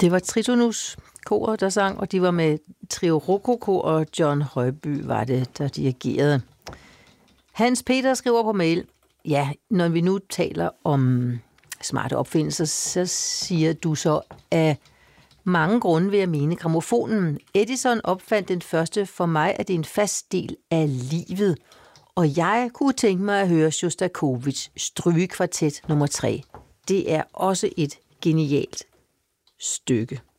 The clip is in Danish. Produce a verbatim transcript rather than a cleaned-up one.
Det var Tritonus koret, der sang, og de var med Trio Rokoko, og John Højby var det, der dirigerede. Hans Peter skriver på mail, ja, når vi nu taler om smarte opfindelser, så siger du så, at mange grunde vil jeg mene grammofonen. Edison opfandt den første. For mig er det en fast del af livet. Og jeg kunne tænke mig at høre Sjostakovitj Strygekvartet nummer tre. Det er også et genialt stykke.